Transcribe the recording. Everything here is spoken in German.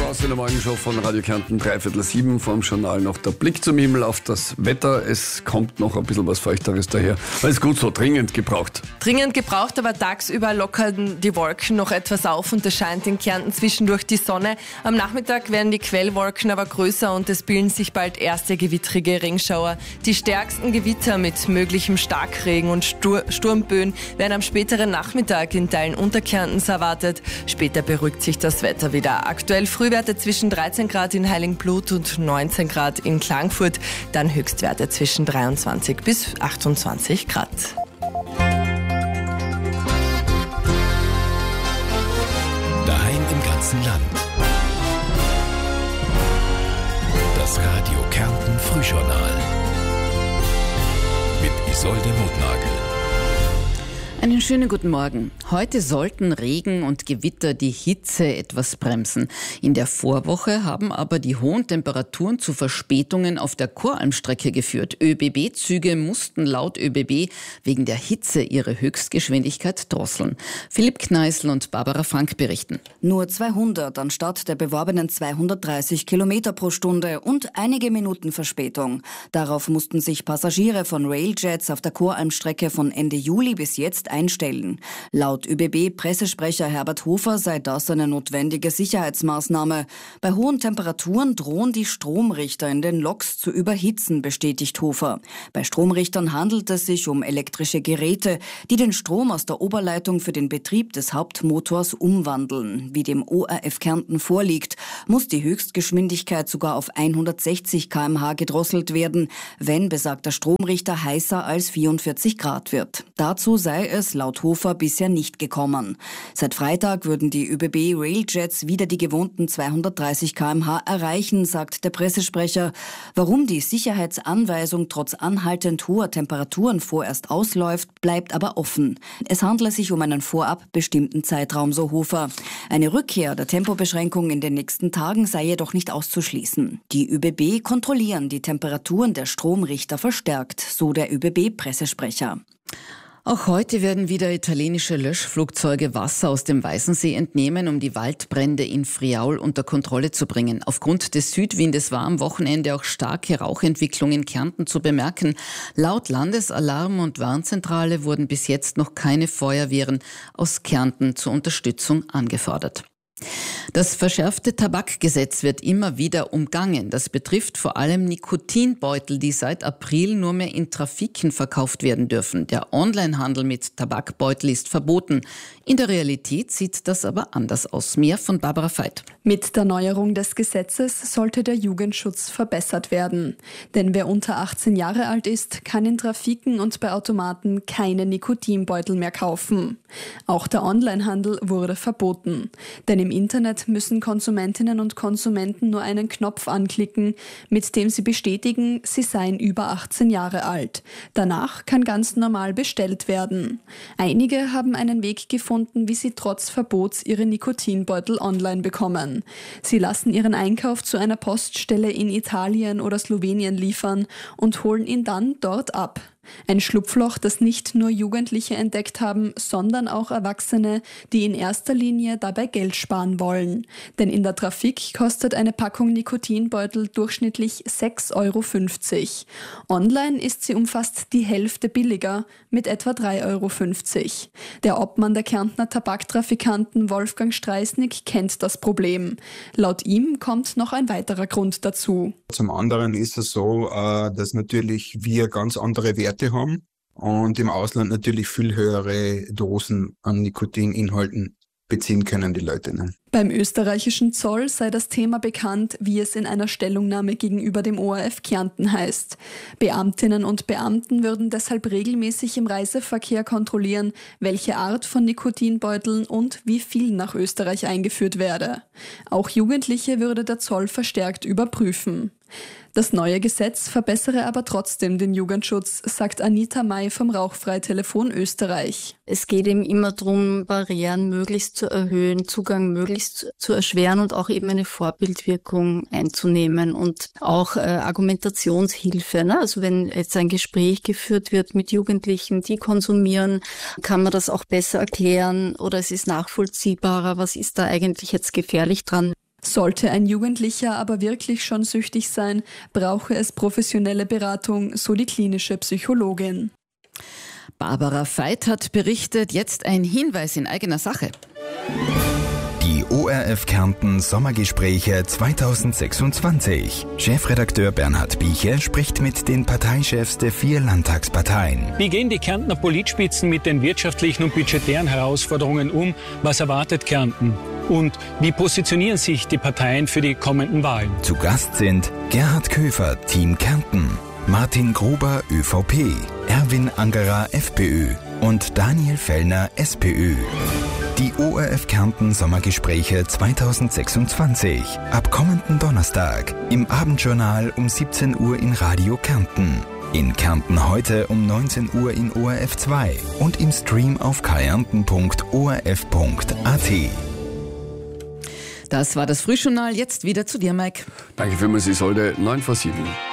Voraus in der Morgenshow von Radio Kärnten, 6:45 vor dem Journal noch der Blick zum Himmel auf das Wetter. Es kommt noch ein bisschen was Feuchteres daher. Alles gut so, dringend gebraucht. Dringend gebraucht, aber tagsüber lockern die Wolken noch etwas auf und es scheint in Kärnten zwischendurch die Sonne. Am Nachmittag werden die Quellwolken aber größer und es bilden sich bald erste gewittrige Regenschauer. Die stärksten Gewitter mit möglichem Starkregen und Sturmböen werden am späteren Nachmittag in Teilen Unterkärntens erwartet. Später beruhigt sich das Wetter wieder. Aktuell Frühwerte zwischen 13 Grad in Heiligenblut und 19 Grad in Klagenfurt, dann Höchstwerte zwischen 23 bis 28 Grad. Daheim im ganzen Land. Das Radio Kärnten Frühjournal mit Isolde Notnagel. Einen schönen guten Morgen. Heute sollten Regen und Gewitter die Hitze etwas bremsen. In der Vorwoche haben aber die hohen Temperaturen zu Verspätungen auf der Choralmstrecke geführt. ÖBB-Züge mussten laut ÖBB wegen der Hitze ihre Höchstgeschwindigkeit drosseln. Philipp Kneißl und Barbara Frank berichten. Nur 200 anstatt der beworbenen 230 Kilometer pro Stunde und einige Minuten Verspätung. Darauf mussten sich Passagiere von Railjets auf der Choralmstrecke von Ende Juli bis jetzt einstellen. Laut ÖBB-Pressesprecher Herbert Hofer sei das eine notwendige Sicherheitsmaßnahme. Bei hohen Temperaturen drohen die Stromrichter in den Loks zu überhitzen, bestätigt Hofer. Bei Stromrichtern handelt es sich um elektrische Geräte, die den Strom aus der Oberleitung für den Betrieb des Hauptmotors umwandeln. Wie dem ORF Kärnten vorliegt, muss die Höchstgeschwindigkeit sogar auf 160 km/h gedrosselt werden, wenn besagter Stromrichter heißer als 44 Grad wird. Dazu sei es laut Hofer bisher nicht gekommen. Seit Freitag würden die ÖBB Railjets wieder die gewohnten 230 km/h erreichen, sagt der Pressesprecher. Warum die Sicherheitsanweisung trotz anhaltend hoher Temperaturen vorerst ausläuft, bleibt aber offen. Es handle sich um einen vorab bestimmten Zeitraum, so Hofer. Eine Rückkehr der Tempobeschränkung in den nächsten Tagen sei jedoch nicht auszuschließen. Die ÖBB kontrollieren die Temperaturen der Stromrichter verstärkt, so der ÖBB-Pressesprecher. Auch heute werden wieder italienische Löschflugzeuge Wasser aus dem Weißensee entnehmen, um die Waldbrände in Friaul unter Kontrolle zu bringen. Aufgrund des Südwindes war am Wochenende auch starke Rauchentwicklung in Kärnten zu bemerken. Laut Landesalarm- und Warnzentrale wurden bis jetzt noch keine Feuerwehren aus Kärnten zur Unterstützung angefordert. Das verschärfte Tabakgesetz wird immer wieder umgangen. Das betrifft vor allem Nikotinbeutel, die seit April nur mehr in Trafiken verkauft werden dürfen. Der Onlinehandel mit Tabakbeutel ist verboten. In der Realität sieht das aber anders aus. Mehr von Barbara Veit. Mit der Neuerung des Gesetzes sollte der Jugendschutz verbessert werden. Denn wer unter 18 Jahre alt ist, kann in Trafiken und bei Automaten keine Nikotinbeutel mehr kaufen. Auch der Onlinehandel wurde verboten. Denn im Internet müssen Konsumentinnen und Konsumenten nur einen Knopf anklicken, mit dem sie bestätigen, sie seien über 18 Jahre alt. Danach kann ganz normal bestellt werden. Einige haben einen Weg gefunden, wie sie trotz Verbots ihre Nikotinbeutel online bekommen. Sie lassen ihren Einkauf zu einer Poststelle in Italien oder Slowenien liefern und holen ihn dann dort ab. Ein Schlupfloch, das nicht nur Jugendliche entdeckt haben, sondern auch Erwachsene, die in erster Linie dabei Geld sparen wollen. Denn in der Trafik kostet eine Packung Nikotinbeutel durchschnittlich 6,50 €. Online ist sie um fast die Hälfte billiger, mit etwa 3,50 €. Der Obmann der Kärntner Tabaktrafikanten Wolfgang Streisnig kennt das Problem. Laut ihm kommt noch ein weiterer Grund dazu. Zum anderen ist es so, dass natürlich wir ganz andere Werte haben und im Ausland natürlich viel höhere Dosen an Nikotininhalten beziehen können die Leute. Ne? Beim österreichischen Zoll sei das Thema bekannt, wie es in einer Stellungnahme gegenüber dem ORF Kärnten heißt. Beamtinnen und Beamten würden deshalb regelmäßig im Reiseverkehr kontrollieren, welche Art von Nikotinbeuteln und wie viel nach Österreich eingeführt werde. Auch Jugendliche würde der Zoll verstärkt überprüfen. Das neue Gesetz verbessere aber trotzdem den Jugendschutz, sagt Anita May vom Rauchfrei-Telefon Österreich. Es geht eben immer darum, Barrieren möglichst zu erhöhen, Zugang möglichst zu erschweren und auch eben eine Vorbildwirkung einzunehmen und auch Argumentationshilfe. Ne? Also wenn jetzt ein Gespräch geführt wird mit Jugendlichen, die konsumieren, kann man das auch besser erklären oder es ist nachvollziehbarer, was ist da eigentlich jetzt gefährlich dran. Sollte ein Jugendlicher aber wirklich schon süchtig sein, brauche es professionelle Beratung, so die klinische Psychologin. Barbara Veit hat berichtet, jetzt ein Hinweis in eigener Sache. Die ORF Kärnten Sommergespräche 2026. Chefredakteur Bernhard Bieche spricht mit den Parteichefs der 4 Landtagsparteien. Wie gehen die Kärntner Politspitzen mit den wirtschaftlichen und budgetären Herausforderungen um? Was erwartet Kärnten? Und wie positionieren sich die Parteien für die kommenden Wahlen? Zu Gast sind Gerhard Köfer, Team Kärnten, Martin Gruber, ÖVP, Erwin Angerer, FPÖ und Daniel Fellner, SPÖ. Die ORF Kärnten Sommergespräche 2026. Ab kommenden Donnerstag im Abendjournal um 17 Uhr in Radio Kärnten. In Kärnten heute um 19 Uhr in ORF 2 und im Stream auf kärnten.orf.at. Das war das Frühjournal. Jetzt wieder zu dir, Mike. Danke vielmals, Isolde. 9 vor 7.